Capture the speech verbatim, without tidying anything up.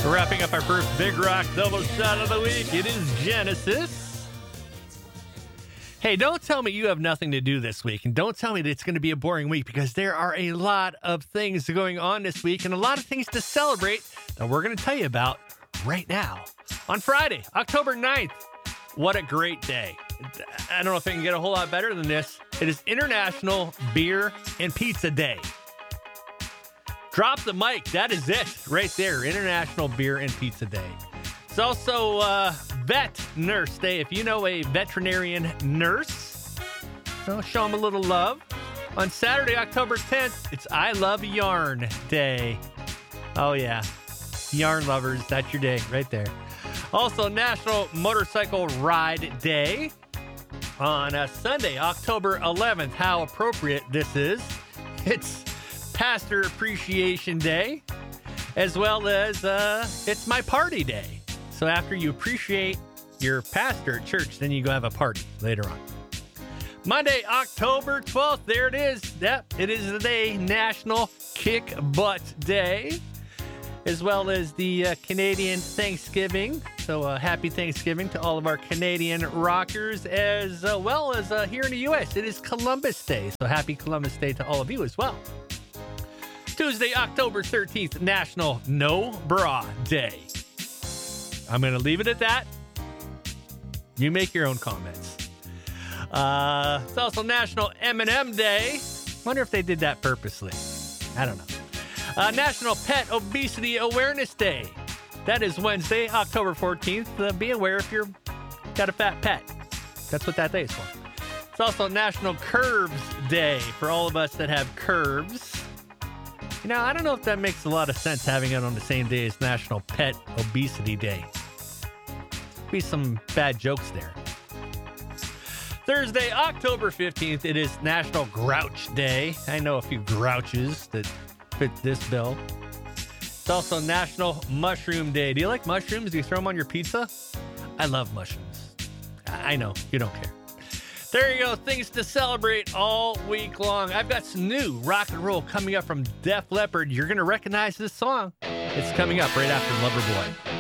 Wrapping up our first Big Rock double shot of the week, it is Genesis. Hey, don't tell me you have nothing to do this week, and don't tell me that it's going to be a boring week, because there are a lot of things going on this week and a lot of things to celebrate that we're going to tell you about right now. On Friday, October ninth, what a great day. I don't know if I can get a whole lot better than this. It is International Beer and Pizza Day. Drop the mic. That is it right there. International Beer and Pizza Day. It's also uh, Vet Nurse Day. If you know a veterinarian nurse, well, show them a little love. On Saturday, October tenth, it's I Love Yarn Day. Oh, yeah. Yarn lovers, that's your day right there. Also, National Motorcycle Ride Day. On uh, Sunday, October eleventh, how appropriate this is. It's Pastor Appreciation Day, as well as uh, it's my party day. So after you appreciate your pastor at church, then you go have a party later on. Monday, October twelfth, there it is. Yep, it is the day, National Kick Butt Day, as well as the uh, Canadian Thanksgiving. So uh, happy Thanksgiving to all of our Canadian rockers, as uh, well as uh, here in the U S, it is Columbus Day. So happy Columbus Day to all of you as well. Tuesday, October thirteenth, National No Bra Day. I'm going to leave it at that. You make your own comments. Uh, it's also National M and M Day. Wonder if they did that purposely. I don't know. Uh, National Pet Obesity Awareness Day. That is Wednesday, October fourteenth. Uh, be aware if you've got a fat pet. That's what that day is for. It's also National Curves Day for all of us that have curves. You know, I don't know if that makes a lot of sense having it on the same day as National Pet Obesity Day. Be some bad jokes there. Thursday, October fifteenth, it is National Grouch Day. I know a few grouches that fit this bill. It's also National Mushroom Day. Do you like mushrooms? Do you throw them on your pizza? I love mushrooms. I know, you don't care. There you go. Things to celebrate all week long. I've got some new rock and roll coming up from Def Leppard. You're going to recognize this song. It's coming up right after Loverboy.